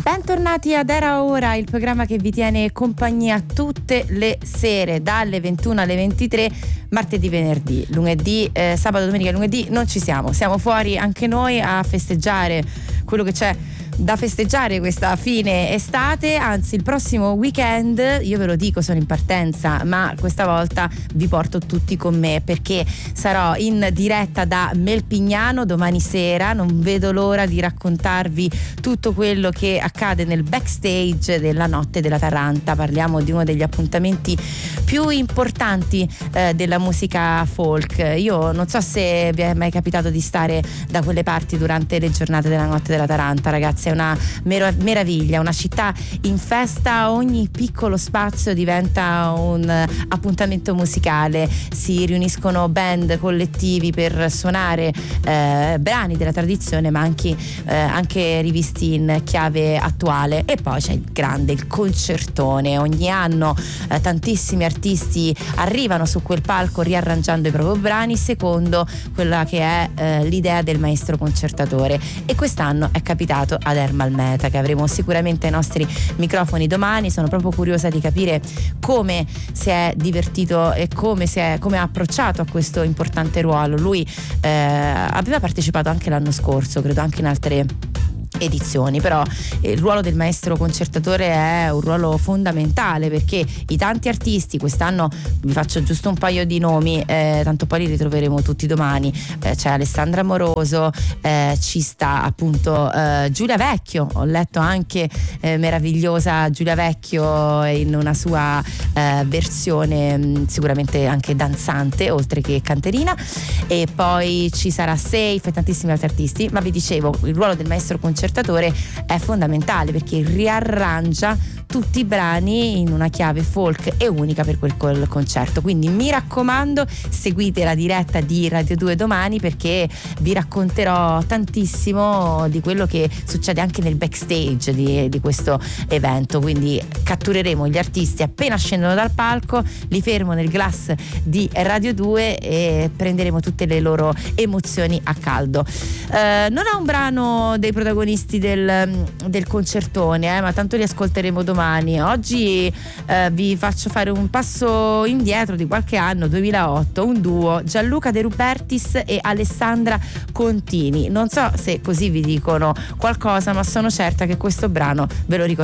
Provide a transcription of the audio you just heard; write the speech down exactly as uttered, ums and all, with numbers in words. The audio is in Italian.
Bentornati ad Era Ora, il programma che vi tiene compagnia tutte le sere dalle ventuno alle ventitré, martedì, venerdì, lunedì, eh, sabato, domenica e lunedì non ci siamo, siamo fuori anche noi a festeggiare quello che c'è da festeggiare questa fine estate. Anzi, il prossimo weekend, io ve lo dico, sono in partenza, ma questa volta vi porto tutti con me, perché sarò in diretta da Melpignano domani sera. Non vedo l'ora di raccontarvi tutto quello che accade nel backstage della Notte della Taranta. Parliamo di uno degli appuntamenti più importanti eh, della musica folk. Io non so se vi è mai capitato di stare da quelle parti durante le giornate della Notte della Taranta, ragazzi. È una mer- meraviglia, una città in festa, ogni piccolo spazio diventa un appuntamento musicale, si riuniscono band, collettivi per suonare eh, brani della tradizione, ma anche, eh, anche rivisti in chiave attuale. E poi c'è il grande, il concertone. Ogni anno eh, tantissimi artisti arrivano su quel palco riarrangiando i propri brani secondo quella che è eh, l'idea del maestro concertatore, e quest'anno è capitato ad Ermal Meta, che avremo sicuramente ai nostri microfoni domani. Sono proprio curiosa di capire come si è divertito e come, si è, come ha approcciato a questo importante ruolo. Lui eh, aveva partecipato anche l'anno scorso, credo anche in altre edizioni, però il ruolo del maestro concertatore è un ruolo fondamentale, perché i tanti artisti, quest'anno vi faccio giusto un paio di nomi, eh, tanto poi li ritroveremo tutti domani. eh, c'è Alessandra Moroso, eh, ci sta appunto eh, Giulia Vecchio, ho letto anche eh, meravigliosa Giulia Vecchio in una sua eh, versione mh, sicuramente anche danzante oltre che canterina, e poi ci sarà Safe e tantissimi altri artisti. Ma vi dicevo, il ruolo del maestro concertatore è fondamentale, perché riarrangia tutti i brani in una chiave folk e unica per quel, quel concerto. Quindi mi raccomando, seguite la diretta di Radio due domani, perché vi racconterò tantissimo di quello che succede anche nel backstage di, di questo evento. Quindi cattureremo gli artisti appena scendono dal palco, li fermo nel glass di Radio due e prenderemo tutte le loro emozioni a caldo. Eh, non ho un brano dei protagonisti del, del concertone, eh, ma tanto li ascolteremo domani. Oggi eh, vi faccio fare un passo indietro di qualche anno, duemilaotto, un duo, Gianluca De Rubertis e Alessandra Contini. Non so se così vi dicono qualcosa, ma sono certa che questo brano ve lo ricordate.